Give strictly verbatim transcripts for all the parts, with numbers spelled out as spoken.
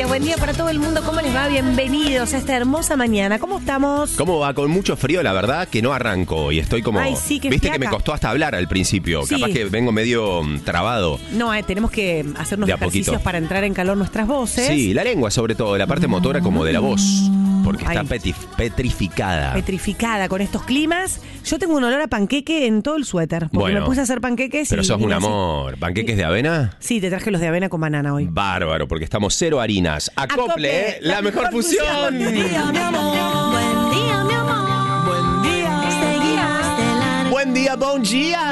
día, buen día para todo el mundo. ¿Cómo les va? Bienvenidos a esta hermosa mañana. ¿Cómo estamos? ¿Cómo va? Con mucho frío, la verdad, que no arranco y estoy como... Ay, sí, que Viste fiaca. que me costó hasta hablar al principio. Sí. Capaz que vengo medio um, trabado. No, eh, tenemos que hacernos De a ejercicios poquito. para entrar en calor nuestras voces. Sí, la lengua sobre todo, la parte motora como de la voz. Porque está Ay. petif- petrificada. Petrificada con estos climas. Yo tengo un olor a panqueque en todo el suéter. Porque Bueno, me puse a hacer panqueques. Pero y, sos y un así. amor. ¿Panqueques de avena? Sí, te traje los de avena con banana hoy. Bárbaro, porque estamos cero harinas. Acople, Acople, la, mejor fusión. Buen día, mi amor. Buen día, mi amor. Buen día. Seguimos de largo. Buen día, bon día.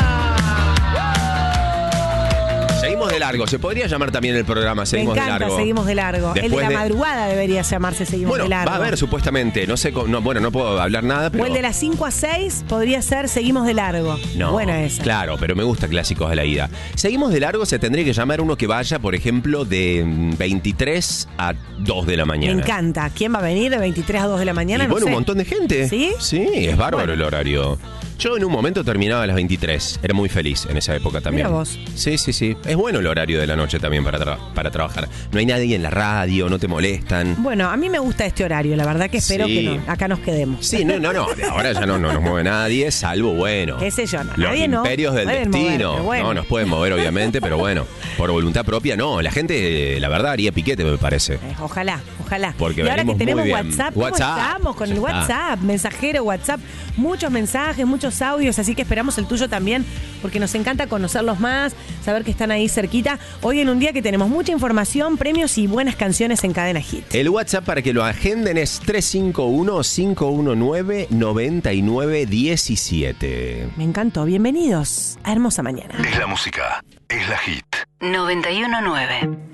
Seguimos de largo. Se podría llamar también el programa Seguimos Me de encanta, largo. seguimos de largo. El de Después la de- madrugada debería llamarse Seguimos Bueno, de largo. va a haber supuestamente. No sé, cómo- no, bueno, no puedo hablar nada, pero... O el de las cinco a seis podría ser Seguimos de largo. No, Buena esa. Claro, pero me gusta Clásicos de la Ida. Seguimos de largo, se tendría que llamar uno que vaya, por ejemplo, de mm, veintitrés a dos de la Me mañana. encanta. ¿Quién va a venir de veintitrés a dos de la mañana? Y No bueno, sé. un montón de gente. ¿Sí? Sí, es bárbaro Bueno. el horario. Yo en un momento terminaba a las veintitrés. Era muy feliz en esa época también. Mira vos. Sí, sí, sí. Es bueno el horario de la noche también para, tra- para trabajar. No hay nadie en la radio, no te molestan. Bueno, a mí me gusta este horario. La verdad que espero Sí. que no, acá nos quedemos. Sí, no, no, no. de Ahora ya no, no nos mueve nadie, salvo, bueno. ¿Qué sé yo? No, Los nadie no. imperios del Pueden mover, destino. pero bueno. No, nos pueden mover, obviamente, pero bueno, por voluntad propia, no. La gente, la verdad, haría piquete, me parece. Eh, Ojalá, ojalá. Porque y ahora que venimos tenemos muy bien. WhatsApp, ¿cómo WhatsApp, estamos con ya el está. WhatsApp? Mensajero, WhatsApp. Muchos mensajes, muchos audios, así que esperamos el tuyo también, porque nos encanta conocerlos más, saber que están ahí cerquita. Hoy en un día que tenemos mucha información, premios y buenas canciones en Cadena Hit. El WhatsApp para que lo agenden es tres cinco uno, cinco uno nueve, nueve nueve uno siete. Me encantó. Bienvenidos a Hermosa Mañana. Es la música, es la hit. noventa y uno nueve.